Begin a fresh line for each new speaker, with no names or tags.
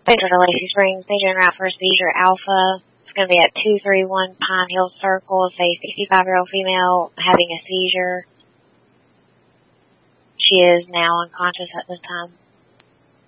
Danger to Lacey Springs, danger en route for a seizure alpha. It's going to be at 231 Pine Hill Circle. It's a 65-year-old female having a seizure. She is now unconscious at this time.